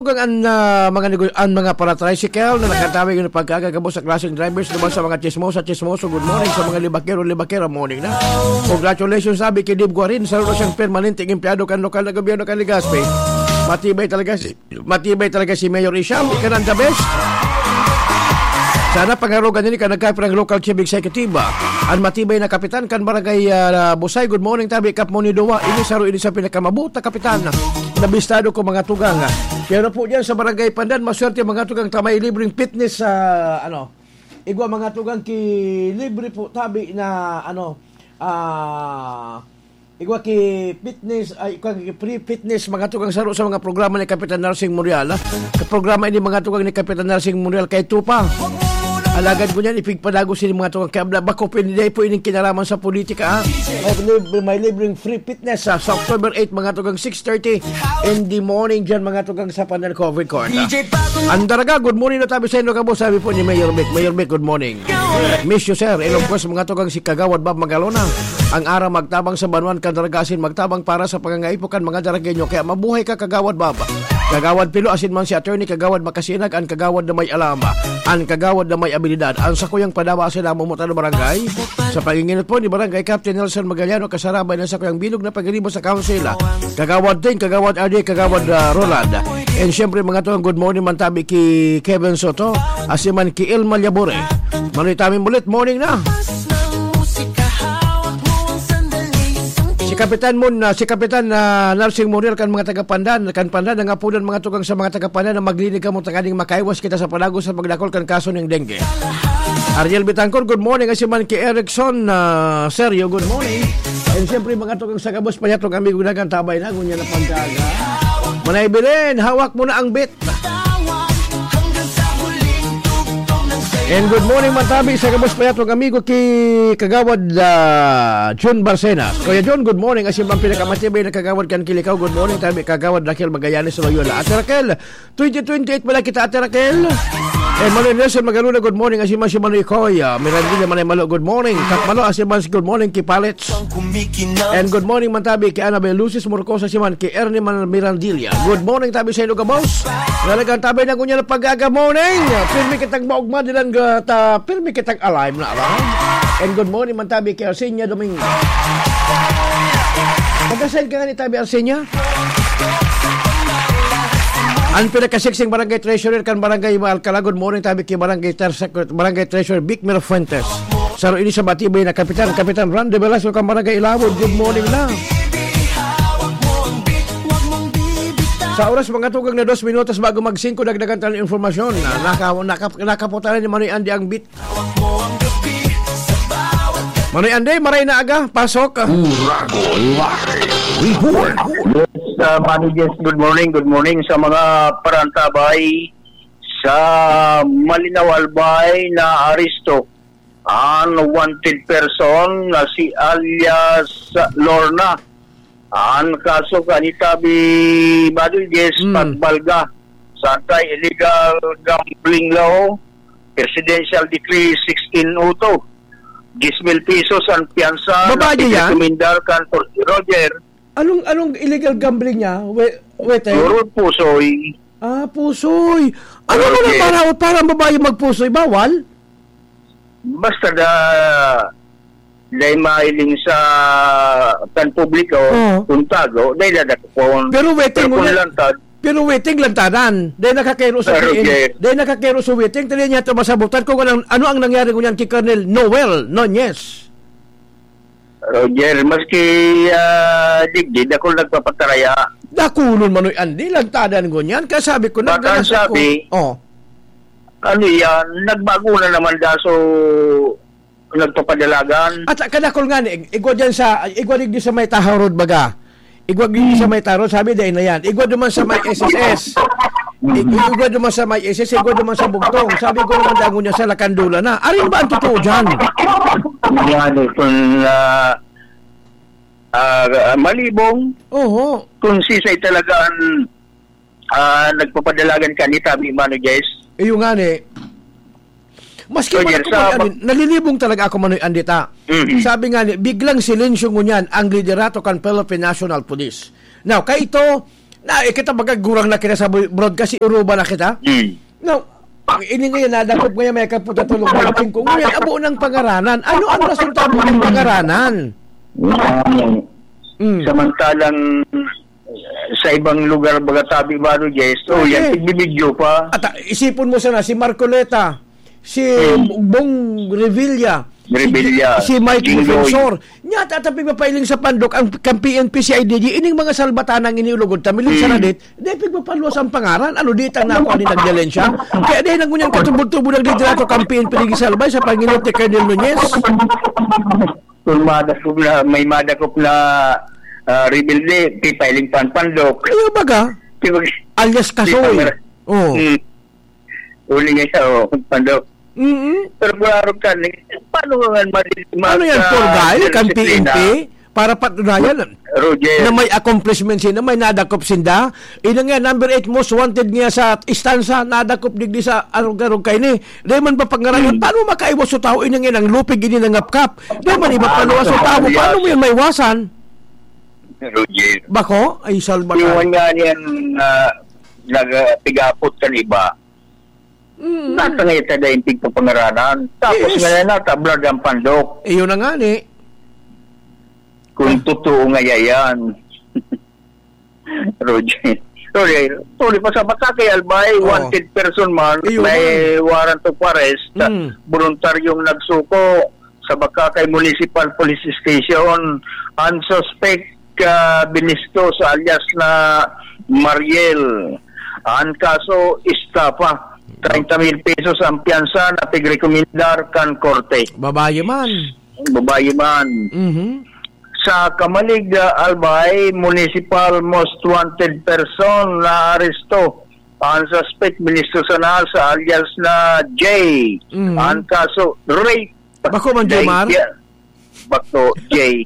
Ang mga para-tricycle na nakatawag ng pagkakagabo sa klaseng drivers naman sa mga chismoso, good morning sa mga libakero, morning na. Congratulations sabi kay Dib Guarin, sa siyang permanenteng empleyado kan lokal na gobyerno kan Legazpi. Matibay talaga si Mayor Isham, ika ng the best. Sana pangarugan nini kan nagkapirang local chief executive ang matibay na kapitan kan barangay Busay. Good morning tabi kap mo ni Duwa. Ini sa pinakamabuta kapitan nabistado ko mga tugang. Pero po diyan sa barangay Pandan maswerte mga tugang tamay libreng fitness igwa mga tugang ki libre po tabi na igwa ki fitness ay free fitness mga tugang saro sa mga programa ni Kapitan Narsing Murial. Programa ini mga tugang ni Kapitan Narsing Murial kay tupa. Alagad ko niyan, ipigpadago sila mga tugang kaya bako piniday po ining kinaraman sa politika. May libreng free fitness sa October 8 mga tugang 6:30 in the morning dyan mga tugang sa Pandan Covered Court. Andaraga, good morning na tabi sa inyo kabo, sabi po ni Mayor Mick, good morning. Miss you sir, ilongkos mga tugang si Kagawad Bob Magalona. Ang ara magtabang sa Banuan Kandaragasin, magtabang para sa pangangaipukan mga Daragenyo. Kaya mabuhay ka Kagawad Bob. Kagawad Pilo, asin man si Attorney Kagawad Makasinag, ang Kagawad na may alama, ang Kagawad na may abilidad. Ang sakuyang padawa sila mamuta ng barangay. Sa paginginot po ni Barangay Captain Nelson Magaliano, kasarabay ng sakuyang bilog na pagribo sa council. Kagawad din, Kagawad RD, Kagawad Roland. And syempre mga to, good morning man tabi ki Kevin Soto, asin man ki Ilma Liabore. Manoy tamin mulit, morning na. Si Kapitan Narsing Muriel kan mga taga-Pandan nga po mga tugang sa mga taga-Pandan na maglinig ka mo takaning makaiwas kita sa palago sa pagdakol kan kaso ng dengue. Ariel Bitangkor, good morning. Kasi man ki Erickson Sergio, good morning. And siyempre mga tugang sa kabos panyatong amigo nagan tabay na ngunya na pagkaga. Manay Belen, hawak mo na ang bit. And good morning matabi sa kabos payatong amigo ki Kagawad John Barcenas. Kuya John, good morning. Kasi bang pinakamatibay na Kagawad kan Kilikaw, good morning. Tabi Kagawad Raquel Magallanes sa Loyola. Ate Raquel, 2028 pala kita Ate Raquel. And Manoy Nelson Magaluna, good morning. Kasi man si Manoy Koy, Mirandilla Manay Malo, good morning. Kapmalo, kasi man good morning ki Palets. And good morning matabi ki Annabel Lucis Morcosa, si man ki Ernie Mirandilla. Good morning tabi sa ilo ka boss. Nalagang tabi na kunya na pag-aga morning. Pirmi kitang maugma dilan pirmi kitang alive na alam. And good morning man tabi kay Arsinia Domingo. Magkasal ka nga ni tabi Arsinia? Ang pinakasiksing barangay treasurer kan barangay Alcala, good morning tabi kay barangay treasurer Vic Fuentes. Saro ini sa batibay na Kapitan Randy Velasco kan barangay Ilawod, good morning na. Sa oras mga tugang na 2 minutos bago mag-5 dagdagan tayo ng informasyon. Nakaputan ni Manoy Andy ang beat. Manoy Andy, maray na aga, pasok. Report. Yes, good morning sa mga parantabay sa Malinaw Albay na Aristo. Ang wanted person na si alias Lorna. Ang kaso kanita Badulges pagbalga sa anti-illegal gambling law, Presidential Decree 1602. 10,000 pesos ang piyansa na pinagkumindal kan Roger. Anong illegal gambling niya? Wait. Pusoy. Pusoy. Ano na para babae magpusoy? Bawal? Basta dahil mailing sa publiko, puntago, dahil nadakupon. Pero waiting lantanan. Dahil nakakero sa waiting, tali niya ito masabutan kung ano ang nangyari kunyan kay Colonel Noel Nunez. Roger, maski digdi, ako nagpapataraya. Dakulon Manoy Andy, lantanan kunyan. Kasabi ko, ano yan, nagbago na naman daso nagpapadalagan. At kadakol nga ni, igwa digdi sa may Taharod baga. Igwa digdi sa may Taharod, sabi dahil na yan. Igwa duman sa may SSS. Igwa duman sa may SSS, igwa duman sa Bugtong. Sabi ko naman dangon niya sa Lakandula na. Arin ba ang totoo dyan? Yan, kung malibong. Kung sisay talagang nagpapadalagan ka ni Tabi Mano guys. Yung nga ni, maski man ako nalilibong talaga ako Manoy Andita. Sabi nga ni, biglang silensyo ngunyan ang liderato kan Philippine National Police. Now, kay ito, Na, kita magagurang na kita sa broadcast, uruba na kita. Now, ini ngayon, nadakop ngayon, may kaputatulong malaking kung ngayon, abo ng pangaranan. Ano ang resultado ng pangaranan? Samantalang sa ibang lugar, bagatabi Mano Jess, yan, nagbibidyo pa. At isipon mo sana, si Marcoleta, si Bong Revilla, si Mike Defensor. Nya tatapi mapailing sa pandok ang PNP CIDG ining mga salbatanang iniulugod tamilin sa radit. Dai pigpapaluwas ang pangaran. Ano di tang nako ni nagdelensya. Kaya dai nang ngunyang katubod-tubod ang liderato ang PNP salbay sa Panginoon ni Colonel Nunez. Kung may madakop na rebelde, pipailing pandok. Ayo baga. Alias Kasoy. Uli nga siya, pandok. Pero mararap ka, paano nga ano yan, tour guide, kan PNP, para patunayan na may accomplishment sinda, may nadakop sinda. Ina nga, number 8 most wanted niya sa istansa, nadakop digdi sa arog-arog kay ni. Dahil man pa pangarayan, paano makaiwas sa tao? Ina nga, ang lupig ini nangapkap. Dahil man iba paluwas sa tao, paano mo yan maiwasan? Roger. Bako? Ay, salba ka. Iwan nga niyan, nagpigapot ka iba. Nasa ngayon tayo yung tigpapangaranan. Tapos nga na tablad ang pandok. Iyon na nga ni. Kung totoo nga yan. Roger. Tuloy pa sa Bakakay Albay, wanted person man, may warrant of arrest, voluntaryong nagsuko sa Bakakay Municipal Police Station. Unsuspect Binistos alias na Mariel. Ang kaso, estafa. 30,000 pesos ang piyansa na tigrekomendar kan korte. Babae man. Sa Kamalig Albay, municipal most wanted person na aresto. Ang suspect ministro sanal sa alias na J. Ang kaso, rape. Bako man Jomar? Bako, J.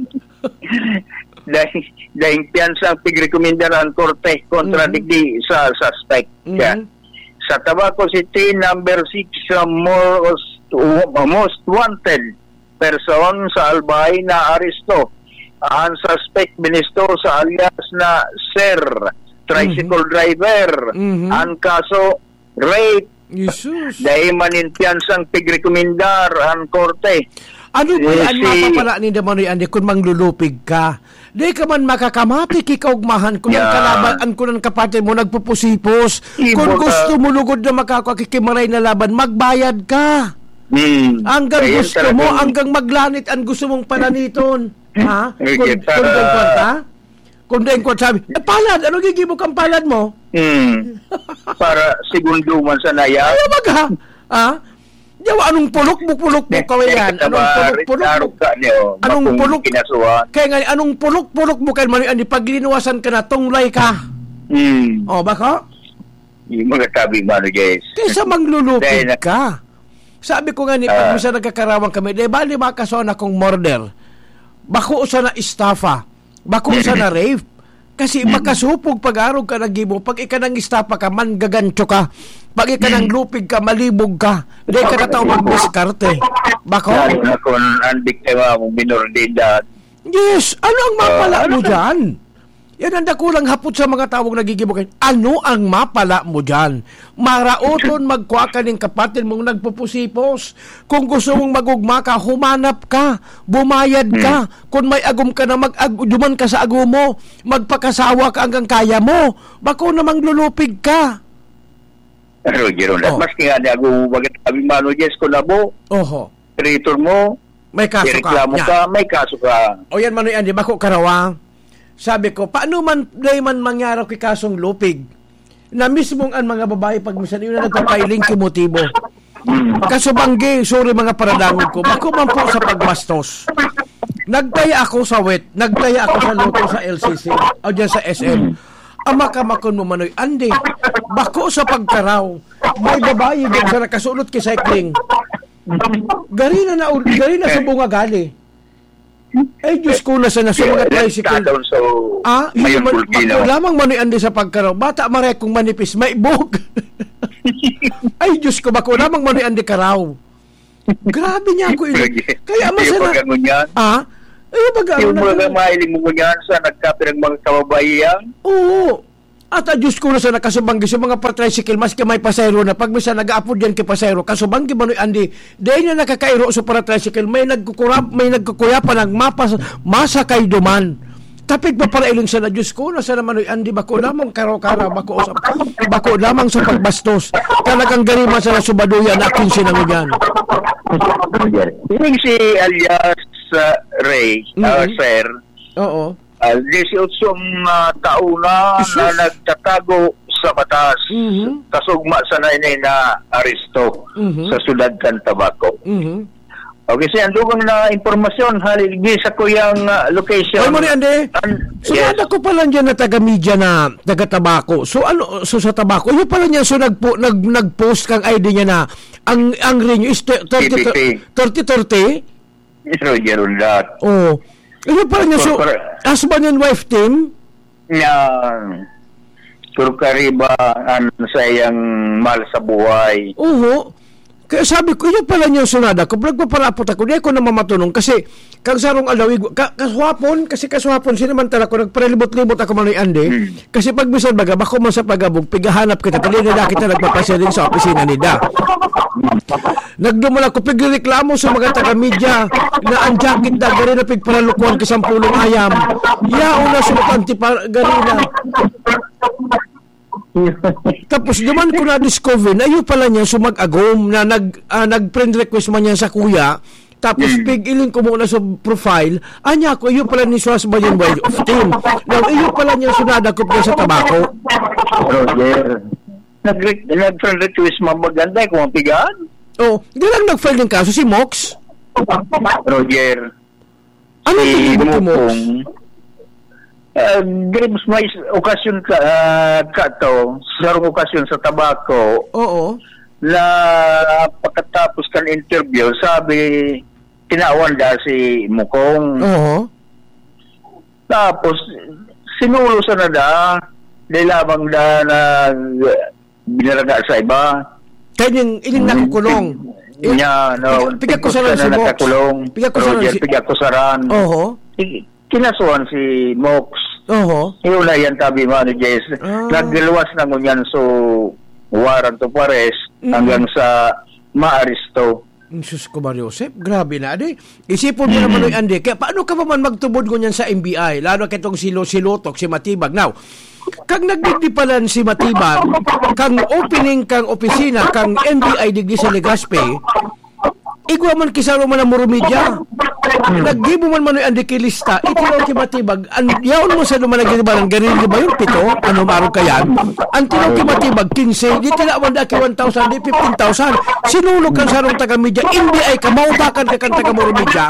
Dahil piyansa ang tigrekomendar ang korte kontra digdi sa suspect. Sa Tabaco City, number 6, most wanted person sa Albay na aresto. Ang suspect ministro sa alias na Sir, tricycle driver. Ang kaso, rape. Jesus. Dahil maninpiyansang tigrekomendar ang korte. Ano ba yan mapapala ni Damanoy Andi kung manglulupig ka? Di ka man makakamati kikaugmahan kung ang kalaban ko ng kapatid mo nagpupusipos. Kung gusto mo lugod na makakakikimaray na laban, magbayad ka. Hanggang gusto mo, hanggang maglanit ang gusto mong pananiton. Ha? Kung dahin ko sabi, palad, ano gigibok ang palad mo? Para segundo man sa naya. Ayaw baga. Ha? Diyawa, anong pulok-pulok mo kaway yan? Anong pulok? Kaya nga, anong pulok mo kayo man, pag linuwasan ka na, tunglay ka. O, baka? Yung mga tabi Mano Jess. Kaysa manglulupig ka. Sabi ko nga pag misa nagkakarawang kami, bali makason akong murder. Bako sa na estafa. Bako sa na rape. Kasi makasupog pag-arog ka ng gibo. Pag ika nang estafa ka, mangagancho ka. Pag ika nang lupig ka, malibog ka. Hindi ka na tao magdiskarte. Bako? Kung ang biktima mong minordidad. Yes. Ano ang mapala mo dyan? Yan ang dakulang hapot sa mga tawag nagigibukin. Ano ang mapala mo dyan? Marauton magkuha ka ng kapatid mong nagpupusipos. Kung gusto mong magugma ka, humanap ka. Bumayad ka. Kung may agum ka na, duman ka sa agum mo. Magpakasawa ka hanggang kaya mo. Bako namang lulupig ka. Roger, maski nga na agum abing Mano Jess ko na mo. Creator mo. May kaso ka. May kaso ka. O yan Manoy Andi, bako karawa. Sabi ko, paano man mangyaraw kay kasong lupig na mismong ang mga babae pag misan yun na nagpapailing kimotibo. Kasubangge, sorry mga paradangon ko, bako man po sa pagmastos. Nagtaya ako sa wet, nagtaya ako sa luto sa LCC, o dyan sa SM. Amakamakon mo Manoy Andi, bako sa pagkaraw, may babae din sa nakasulot kay cycling. Gari na sa bunga gali. Eh, Diyos ko na sa mga tricycle. Lamang Manoy Andi sa pagkaraw. Bata maray kong manipis, may bug. Ay, Diyos ko, bako lamang Manoy Andi karaw. Grabe niya ako. Kaya masana. Yung mga mahiling mo yan sa nagkapirang mga kababayan. Oo. At Diyos ko na sa nakasubanggi sa mga tricycle, maski may pasayro na, pag misa nag-aapod yan kay pasayro, kasubanggi manoy Andy, dahil na nakakairo sa para tricycle, may nagkukuya pa ng masakay duman. Tapit pa para iling sa na Diyos ko na sa naman Andy, bako lamang karo-kara, bako lamang sa pagbastos. Talagang ganima sa nasubaduyan na 15 na yan. Yung si alias Ray, sir. Oo. 18 taon na nagtatago sa batas. Kasugma sa nainay na aresto sa Sudad Cantabaco. Okay, siya, andugong na informasyon haligi sa kuyang location. Ay mo ni Ande, sunada ko pala dyan na taga-media na taga-tabako. So sa tabako, yun pala niya, so nag-post kang ID niya na ang renew is 30-30? Roger that. Oh. Ano pala niya, so, husband and wife team? Yan. Turkariba, sa iyang mahal sa buhay. Oo. Kaya sabi ko, yun pala niya sunada ko. Nagpaparapot ako. Di ako na mamatunong. Kasi, kang sarong alawig, kasuhapon, sinamantala ko, nagparalibot-libot ako manoy Ande. Kasi pag bisan baga, bako man sa pagabog, pigahanap kita, talina kita nagpapasirin sa opisina ni Da. Nagdumala ko, pigreklamo sa mga taga-media na ang jacket na gari na pigparalukuhan kisang pulong ayam. Yao na sumutanti gari na. Tapos naman ko na-discover na yun pala niya sumag-agom na nag-friend request man niya sa kuya. Tapos pig-iling ko muna sa profile. Anya ko, yun pala ni Suas Bayan Way of Team. Now, yun pala niya sunada ko sa tabako. Roger. Nag-friend request maganda kung ang pigaan. Oh, hindi lang nag-file ng kaso si Mox. Roger. Ano tingin mo, Mox? Gribs may okasyon ka to, sarong okasyon sa tabako. Oo. Na pagkatapos kan interview, sabi, tinawan da si Mukong. Oo. Tapos, sinulo sa na da, lamang da na binaraga sa iba. Kaya ining nakukulong. Pigyakusaran si Mox. Pigyakusaran. Oo. Kinasuhan si Mox. Oo. Yung na yan tabi mo, Jess. Nagdiluwas na ngunyan so warrant of arrest hanggang sa maaresto. Sus ko ba, Joseph? Grabe na, adi. Isipon mo naman, Andi, kaya paano ka pa man magtubod ngunyan sa NBI? Lalo kitong si Silotok, si Matibag. Now, kang nagdidipalan si Matibag, kang opening kang opisina, kang NBI digdi sa Legazpi, igwa man kisaro man ang Murumidya. Naggibo man manoy Andi kilista, itinaw ki Matibag, yaon mo sa naman nagdidipalan, ganun di ba yung 7? Ano maro kayan? Ang tinaw ki Matibag, 15, di tinawan da ki 1,000, di 15,000. Sinulog kang sarong taga-media, NBI ka, mautakan ka kang taga-Murumidya.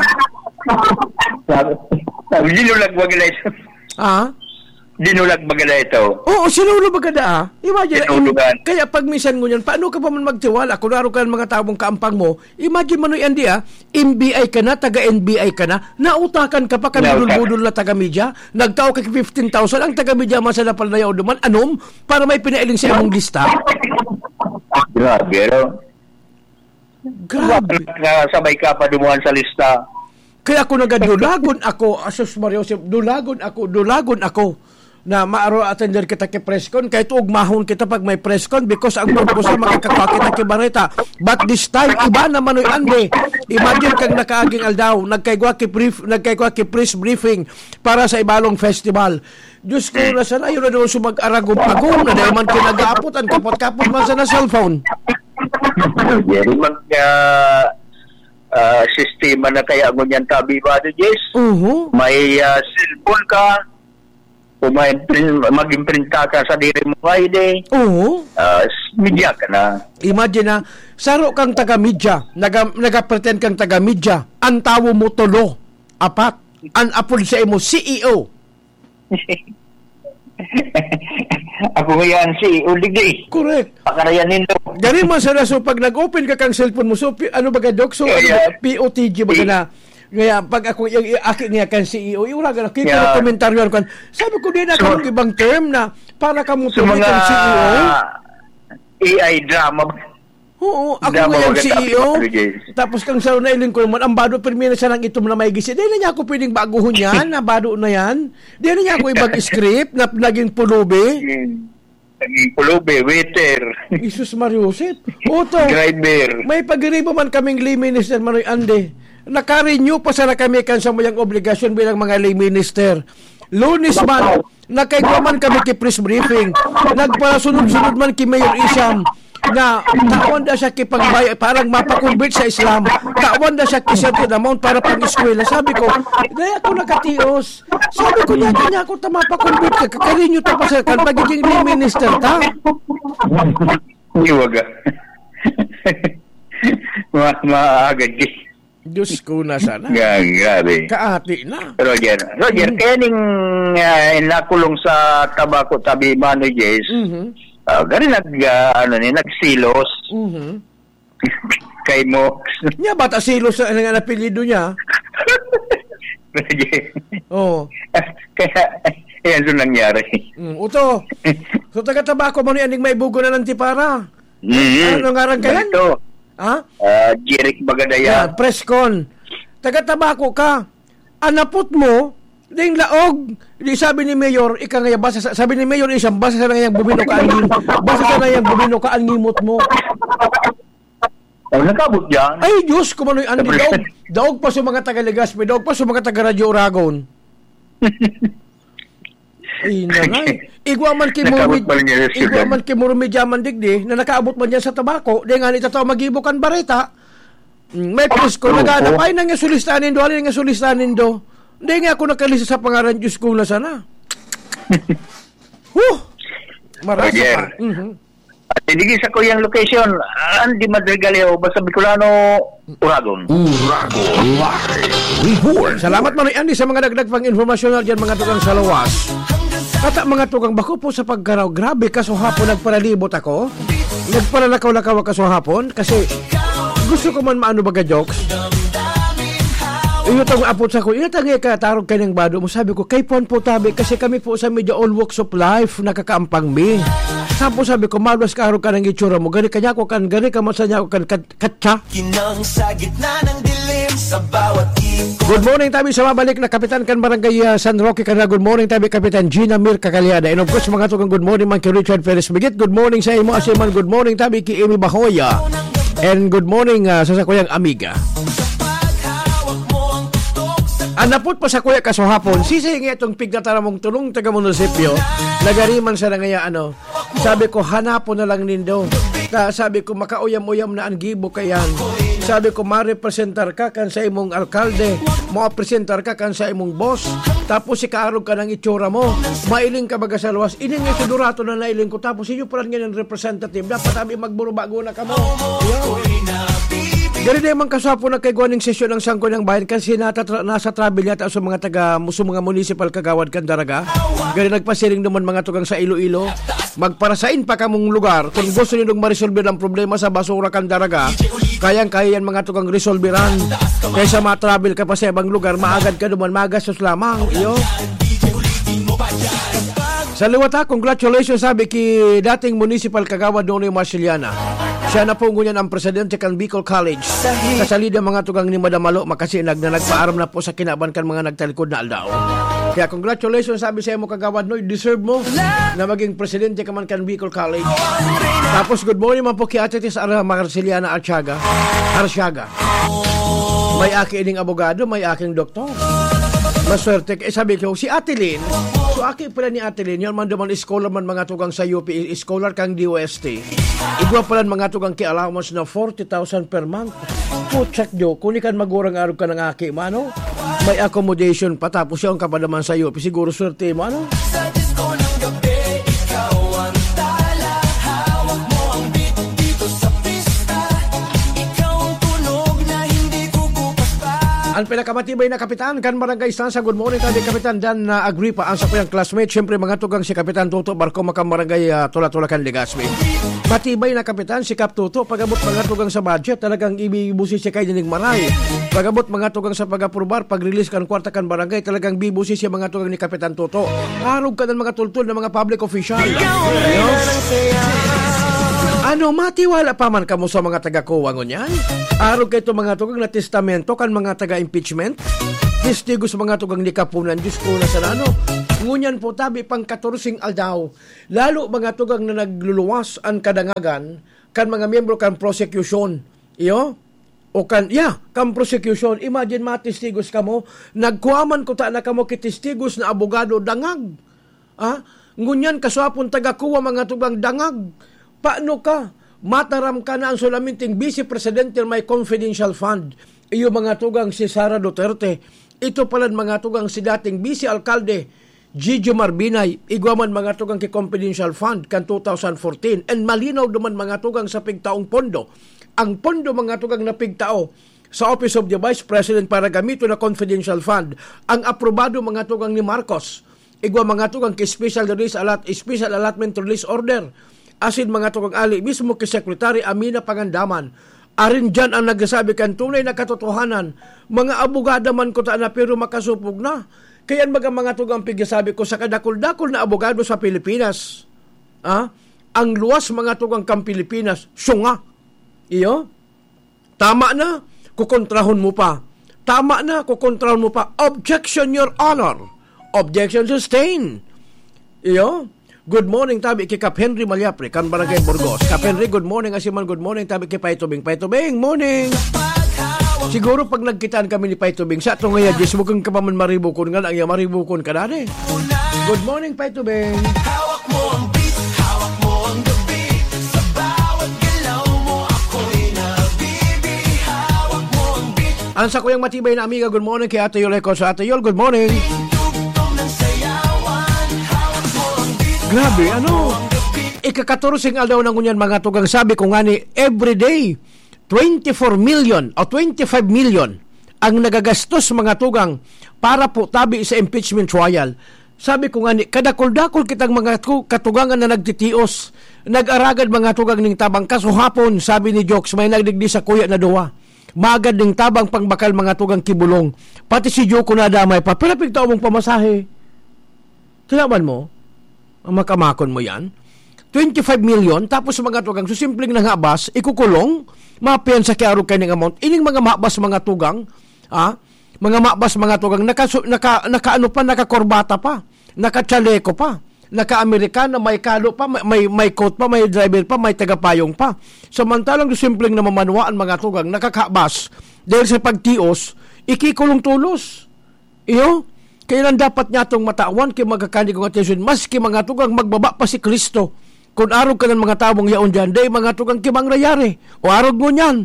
Dinulag bagala ito. Dinulag bagala ito. Oo, sinulog bagala Imagine, kaya pag minsan ngunyan, paano ka pa man magtiwala? Kung naro ka ng mga taong kaampang mo, imagine manoy Andi NBI ka na, taga-NBI ka na, nautakan ka pa, kanudul-budul na taga-media, nagtao ka 15,000, ang taga-media man sa napal na yaw duman, anom, para may pinailing sa imong lista. Grabe, Grabe. Sabay ka pa dumuhan sa lista. Kaya ako nagadulagon ako, Asus Mario, dulagon ako, na maaro attender kita kay presscon, kahit ugmahon kita pag may presscon because ang purpose na makakakwa kita kay Barreta. But this time, iba naman Andi. Imagine kang nakaaging aldaw, nagkaigwa ki press briefing para sa ibalong festival. Diyos ko, na sana yun na doon sumag-aragong-agong na dahil man kinag-aapot, ang kapot-kapot man sa na cellphone. Very man sistema na kaya mo niyan tabi ba, Jess? May cellphone ka, kung mag-imprinta ka sa diri mo ID, media ka na. Imagine na, saro kang taga-media, nag-pretend kang taga-media, ang tawo mo tulo, apat, ang apod sa imo, CEO. Ako ngayon CEO digdi. Correct. Pakarayan nito. Gani man sana, so pag nag-open ka kang cellphone mo, so ano ba ka, Doc? So, POTG ba ka na? Ngayon, pag ako, yung aking nga kan CEO, iura ka na, kaya komentaryo kan. Sabi ko din ako ng ibang term na, para ka mong tuloy kang CEO. AI drama. Oo, ako nga yung CEO. Tapos kang sa nailing ko naman, ang bado, permina siya ng itom na may gisi. Di na niya ako pwedeng baguhon yan, na bado na yan. Di na niya ako ibang script na naging pulubi. Naging pulubi, waiter. Isus Mariusip. Oto. Driver. May pagiribo man kaming lay minister, Manoy Ande. Naka-renew pa sana kami kansa mo yung obligasyon bilang mga lay minister. Lunes man, nakaigwa man kami ki press briefing. Nagparasunod-sunod man ki Mayor Isam na tawan da siya kipagbay parang mapakonvert sa Islam. Tawan da siya kiserted amount para pang-eskwela. Sabi ko, dahil ako nakatios. Sabi ko niya, kanya ako mapakonvert ka. Kakarin nyo ta pa sa kan pagiging lay minister ta. Iwaga. Maagad ki. Diyos ko na sana. Grabe. Kaati na. Roger, kaya ning nakulong sa tabako tabi managers, gani nagsilos. Kay Mox. Nya bata silos sa ang apelyido niya. Oh. Kaya yan so nangyari. Uto. So taga-tabako mo ni aning maibugo na ng tipara. Ano ngarang kayan? Ito. Ha? Jeric Bagadaya. Presscon. Taga-tabako ka. Anapot mo, ding laog. Di sabi ni Mayor, ika nga basa sabi ni Mayor isang basa sa nangayang bumino ka angin. Basa sa nangayang bumino ka angimot mo. Nakabot yan. Ay, Diyos, kumano'y andi daog. Daog pa sa mga taga-Legaspi, daog pa sa mga taga-Radyo Oragon. Ay, nanay. Igwa man ki Murumidyaman digdi, na nakaabot man yan sa tabako, di nga nitataw magibukan bareta. May presko, naghanap, ay nang sulistanin do, alin nga sulistanin do. Di nga ako nakalisa sa pangaran Diyos ko na sana. Marasa pa. At hindi sa ko yung location, Andy Madrigaleo, basta Bicolano, Uragon. Salamat man Andy sa mga dagdag pang informasyon dyan mga tukang sa lawas. Kata mga tukang bako po sa pagkaraw, grabe kaso hapon nagparalibot ako. Nagparalakaw-lakaw kaso hapon kasi gusto ko man maano baga jokes. Iyo tong apot sa ko, iyo tangi ka tarog kanyang bado mo. Sabi ko, kay Pon po tabi kasi kami po sa media all walks of life nakakaampang mi. Tapos sabi ko, malas ka arog ka ng itsura mo. Gani kanya ko kan, gani ka masanya ko kan katsa. Kinang sa gitna ng dilim sa bawat iko. Good morning tabi sa mabalik na Kapitan kan Barangay San Roque kana. Good morning tabi Kapitan Gina Mir Kakaliada. And of course mga tukang good morning man kay Richard Perez Bigit. Good morning sa imo asiman. Good morning tabi kay Amy Bahoya. And good morning sa sakuyang amiga. Anapot pa sa kuya kaso hapon, sisay nga itong pigdatara mong tulong taga-munisipyo, nagariman sa nga sabi ko, hanapon na lang nindo. Sabi ko, makauyam-uyam na ang gibo kayan. Sabi ko, ma-representar ka kan sa imong alkalde, ma-representar ka kan sa imong boss, tapos ikaarog ka ng itsura mo, mailing ka baga sa luwas, ining nga sigurato na nailing ko, tapos inyo pa rin nga ng representative, dapat kami magburubago na ka mo. Gari naman kasapo na kay Guaning sesyon ng Sangko ng Bayan kasi nasa travel yata sa mga mga municipal kagawad kan Daraga. Gari nagpasiring naman mga tugang sa Iloilo. Magparasain pa kamong lugar kung gusto nyo ma-resolve ang problema sa basura kan Daraga. Kayang-kaya yan mga tugang resolveran. Kaysa ma-travel ka pa sa ibang lugar, maagad ka naman, magastos lamang. Iyo. Sa liwata, congratulations sabi ki dating municipal kagawad Nonoy Marceliana. Siya na po ngunyan ang presidente kan Bicol College. Kasalida mga tugang ni Madam Malo makasinag na nagpaaram na po sa kinaban kan mga nagtalikod na aldao. Kaya congratulations sabi sa imo kagawad Noy, deserve mo na maging presidente ka man kan Bicol College. Tapos good morning man po ki Ate Tis Marceliana Arsiaga. May aki ining abogado, may aking doktor. Maswerte. Sabi ko, si Ate Lynn, so aki pala ni Ate Lynn, yan man naman scholar man mga tugang sa UP, scholar kang DOST. Igwa pala mga tugang ki allowance na 40,000 per month. So check nyo, kung ikan magurang-arog ka ng aki, mano, may accommodation pa, tapos yung kapadaman sa UP, siguro swerte mo, ano? Sa disco ng gabi, ikaw ang tala, hawak mo ang beat dito sa pista, ikaw ang tunog na hindi kukupas pa. Ang pinakamatibay na kapitan kan Barangay Stanza. Good morning tabi Kapitan Dan Agripa ang sa kuyang classmate. Siyempre mga tugang si Kapitan Tuto Barco makang Barangay Tula-Tula kan Legaspi. Matibay na kapitan si Kap Tuto. Pagabot mga tugang sa budget talagang ibibusi siya kay dinig maray. Pagabot mga tugang sa pag-aprobar, pag-release kan kwarta kan barangay, talagang bibusi siya mga tugang ni Kapitan Tuto. Arog ka ng mga tultul ng mga public official. Ano, matiwala pa man kamo sa mga taga-kuwangon yan? Araw kayo mga tugang na testamento kan mga taga-impeachment? Testigo sa mga tugang ni Kapunan, Diyos ko na sa ano? Ngunyan po tabi pang 14 aldaw. Lalo mga tugang na nagluluwas ang kadangagan kan mga miyembro kan prosecution. Iyo? O kan prosecution. Imagine matistigos kamo, nagkuaman ko ta na kamo kitistigos na abogado dangag. Ngunyan kaswapon tagakuha mga tugang dangag. Paano ka? Mataram ka na ang sulaminting vice presidente may confidential fund. Iyo mga tugang si Sara Duterte. Ito pala mga tugang si dating vice alkalde Gigi Marbinay. Igwaman mga tugang ki confidential fund kan 2014. And malinaw duman mga tugang sa pigtaong pondo. Ang pondo mga tugang na pigtao sa Office of the Vice President para gamito na confidential fund. Ang aprobado mga tugang ni Marcos. Igwa mga tugang ki special allotment release order. Asin mga tugang ali mismo ki Secretary Amina Pangandaman. Arin dyan ang nagsasabi kan tunay na katotohanan. Mga abogada man ko ta na pero makasupog na. Kaya mga tugang pigsasabi ko sa kadakol-dakol na abogado sa Pilipinas. Ang luwas mga tugang kang Pilipinas, syunga. Iyo? Tama na, kukontrahon mo pa. Tama na, kukontrahon mo pa. Objection, Your Honor. Objection sustained. Iyo? Good morning, tabi kay Kap Henry Malyapre, kan Barangay Burgos. Kap Henry, good morning. Asiman, good morning. Tabi kay Paitubing. Paitubing, morning. Siguro pag nagkitaan kami ni Paitubing, sa ito ngayon, Jess, mukhang ka pa man maribukon nga lang, maribukon ka na Good morning, Paitubing. Hawak mo ang beat, hawak mo ang gabi, sa bawat galaw mo ako'y nabibi, hawak mo ang beat. Ang sa kuyang matibay na amiga, good morning kay Ate Yol Eko. Sa Ate Yol, good morning. Grabe, Ika-14 aldaw na ngunyan mga tugang sabi ko nga ni, everyday, 24 million o 25 million ang nagagastos mga tugang para po tabi sa impeachment trial. Sabi ko nga ni, kadakol-dakol kitang mga katugangan na nagtitios, nag-aragad mga tugang ning tabang. Kaso hapon, sabi ni Jokes, may nagdigdi sa kuya na duwa. Magad ning tabang pangbakal mga tugang kibulong. Pati si Joko na damay pa. Pero pigtao mong pamasahe. Tilaban mo? Ang makamakon mo yan. 25 million, tapos mga tugang, so simpleng nangabas, ikukulong, mapiyan sa kiarog kayo ng amount. Ining mga mabas mga tugang, mga mabas mga tugang, nakakorbata pa, nakachaleko pa, naka-Amerikana, may kalo pa, may coat pa, may driver pa, may tagapayong pa. Samantalang simpleng na mamanuaan mga tugang, nakakabas, dahil sa pagtios, ikikulong tulos. Iyo? Kailan dapat niya itong matawan kay magkakanig ng atensyon, maski mga tugang magbaba pa si Kristo. Kung arog ka ng mga tabong yaon dyan, day mga tugang kimang rayari. O arog mo niyan.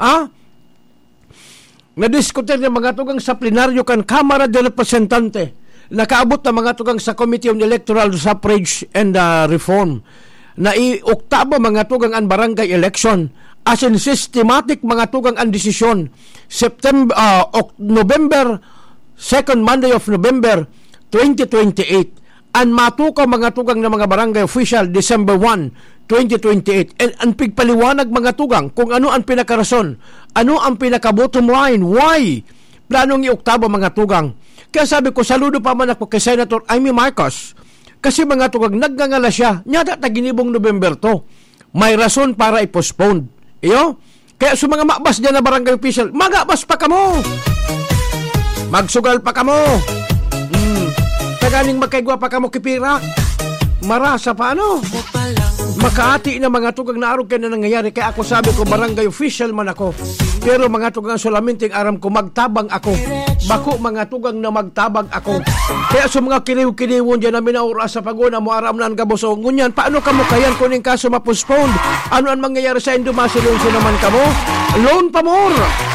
Nadiskutir ng mga tugang sa plenaryo kan Kamara de Representante. Nakaabot na mga tugang sa Committee on Electoral Suffrage and Reform. Na i-oktaba mga tugang ang barangay election. As in systematic mga tugang ang desisyon. November, second Monday of November 2028. Ang matukaw mga tugang na mga barangay official December 1, 2028. And ang pigpaliwanag mga tugang kung ano ang pinakarason, ano ang pinaka-bottom line, why planong i-oktaba mga tugang. Kaya sabi ko, saludo pa man ako kay Senator Amy Marcos. Kasi mga tugang, naggangala siya. Nyada taginibong November to. May rason para i-postpone. Iyo? Kaya sa mga makbas dyan na barangay official, magabas pa kamo! Magsugal pa kamo! Taganing magkaigwa pa kamo kipira. Marasa pa makaati na mga tugang na arog kayo na nangyayari. Kaya ako sabi ko, barangay official man ako. Pero mga tugang sulaminting aram ko, magtabang ako. Bako mga tugang na magtabang ako. Kaya sa mga kiniw-kiniwon dyan na minaura sa paguna mo aram na ang gaboso. Ngunyan, paano kamo kayan kuning kaso ma-postpone? Ano ang mangyayari sa Indomasilunsi naman kamo? Loan pa more.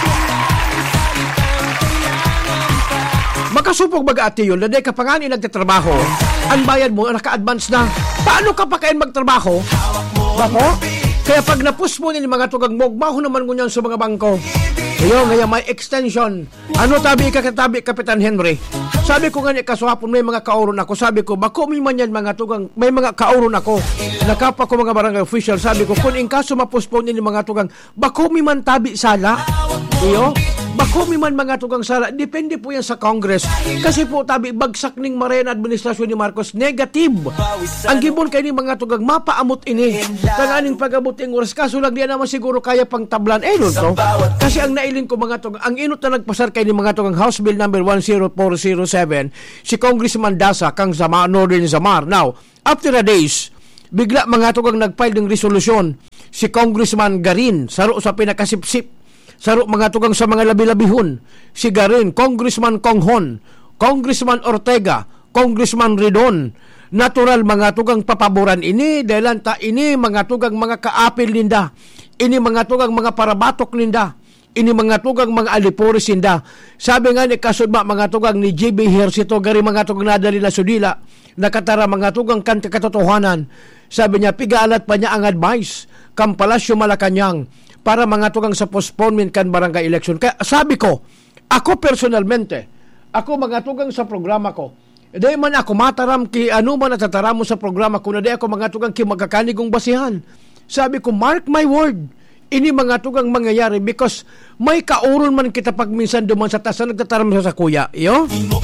Makasupog mag-ati yun, na ka pa nga nagtatrabaho, ang bayad mo, naka-advance na. Paano ka pa kain magtrabaho? Bako? Kaya pag napus mo nila mga tugang mogmaho naman ngunyan sa mga bangko. Ayun, ngayon may extension. Ano tabi kakatabi, Kapitan Henry? Sabi ko nga kasuhapon may mga kauron ako. Sabi ko, bako may man yan mga tugang, may mga kauron ako. Nakapa ko mga barangay official. Sabi ko, kung in kaso mapuspon nila mga tugang, bako may man tabi sala. Iyo? Bakumi man mga tugang sala, depende po yan sa Congress. Kasi po tabi, bagsak ning Marena administrasyon ni Marcos, negative. Ang gibon kay ni mga tugang, mapaamot ini. Tanganing pag-abot ng oras, kaso lang di naman siguro kaya pang tablan. No? Kasi ang nailin ko mga tugang, ang inot na nagpasar kay ni mga tugang House Bill number 10407, si Congressman Dasa, kang Northern Samar. Now, after a days, bigla mga tugang nagfile ng resolusyon, si Congressman Garin, saro sa pinakasipsip, saro mga tugang sa mga labi-labihon, si Garin, Congressman Konghon, Congressman Ortega, Congressman Ridon, natural mga tugang papaboran ini, dahil ta ini mga tugang mga kaapil ninda, ini mga tugang mga parabatok ninda, ini mga tugang mga aliporis ninda. Sabi nga ni kasudma mga tugang ni JB Hersito, gari mga tugang nadali na sudila, nakatara mga tugang kan katotohanan. Sabi niya, pigalat pa niya ang advice, kang Palasyo Malacanang, para mga tugang sa postponement kan barangay election. Kaya sabi ko, ako personalmente, ako mga tugang sa programa ko, di man ako mataram ki ano man natataram mo sa programa ko, na di ako mga tugang ki magkakanigong basihan. Sabi ko, mark my word, ini mga tugang mangyayari because may kauron man kita pag minsan duman sa tasan nagtataram sa kuya. Iyo?